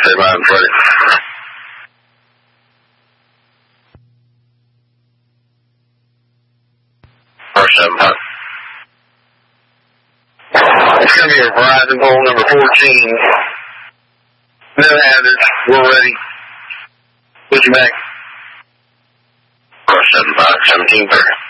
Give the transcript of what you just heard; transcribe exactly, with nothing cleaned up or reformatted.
Stay by and Freddie. Four seven five. It's going to be a Verizon pole number fourteen. No hazards. We're ready. Put you back. Four seven five, seventeen thirty.